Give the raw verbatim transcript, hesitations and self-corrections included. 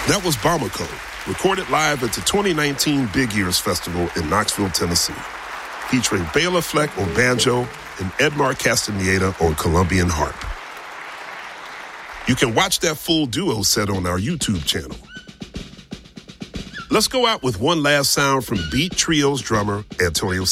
That was Bamako, recorded live at the twenty nineteen Big Ears Festival in Knoxville, Tennessee, featuring Bela Fleck on banjo and Edmar Castaneda on Colombian harp. You can watch that full duo set on our YouTube channel. Let's go out with one last sound from Beat Trio's drummer, Antonio